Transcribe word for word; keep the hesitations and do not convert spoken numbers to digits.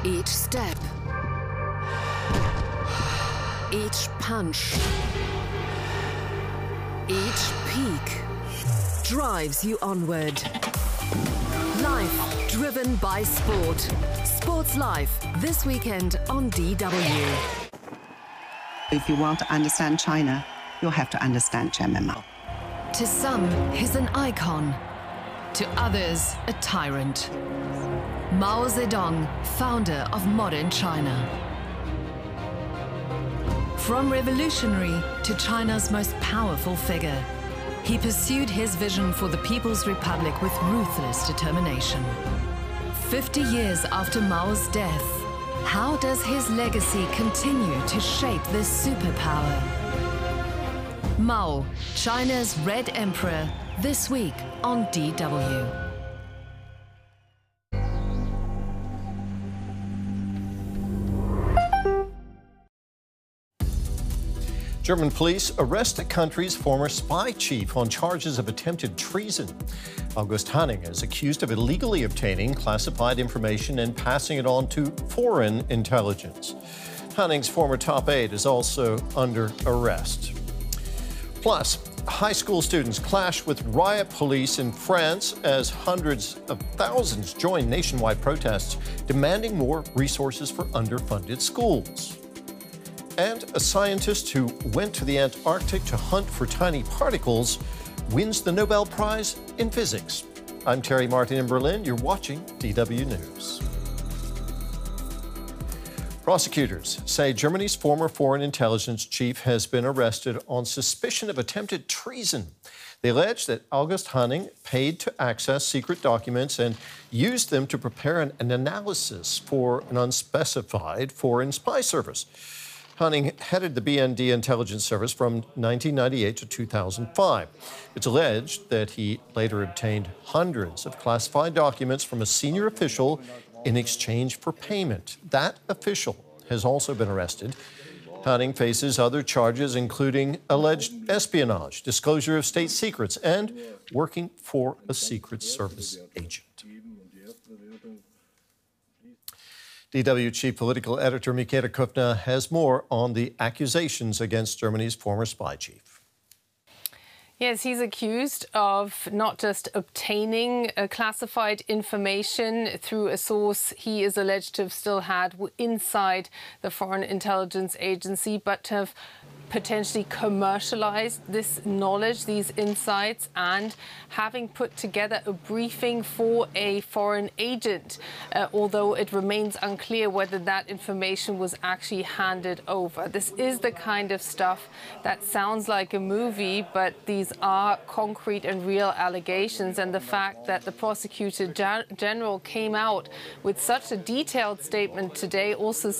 Each step, each punch, each peak drives you onward. Life driven by sport. Sports Life, this weekend on D W. If you want to understand China, you'll have to understand Chairman Mao. To some, he's an icon. To others, a tyrant. Mao Zedong, founder of modern China. From revolutionary to China's most powerful figure, he pursued his vision for the People's Republic with ruthless determination. Fifty years after Mao's death, how does his legacy continue to shape this superpower? Mao, China's Red Emperor, this week on D W. German police arrest the country's former spy chief on charges of attempted treason. August Hanning is accused of illegally obtaining classified information and passing it on to foreign intelligence. Hanning's former top aide is also under arrest. Plus, high school students clash with riot police in France as hundreds of thousands join nationwide protests demanding more resources for underfunded schools. And a scientist who went to the Antarctic to hunt for tiny particles wins the Nobel Prize in Physics. I'm Terry Martin in Berlin. You're watching D W News. Prosecutors say Germany's former foreign intelligence chief has been arrested on suspicion of attempted treason. They allege that August Hanning paid to access secret documents and used them to prepare an, an analysis for an unspecified foreign spy service. Hanning headed the B N D intelligence service from nineteen ninety-eight to two thousand five. It's alleged that he later obtained hundreds of classified documents from a senior official in exchange for payment. That official has also been arrested. Hanning faces other charges, including alleged espionage, disclosure of state secrets, and working for a Secret Service agent. D W Chief Political Editor Michaela Köffner has more on the accusations against Germany's former spy chief. Yes, he's accused of not just obtaining uh, classified information through a source he is alleged to have still had inside the Foreign Intelligence Agency, but to have potentially commercialized this knowledge, these insights, and having put together a briefing for a foreign agent, uh, although it remains unclear whether that information was actually handed over. This is the kind of stuff that sounds like a movie, but these are concrete and real allegations, and the fact that the prosecutor general came out with such a detailed statement today also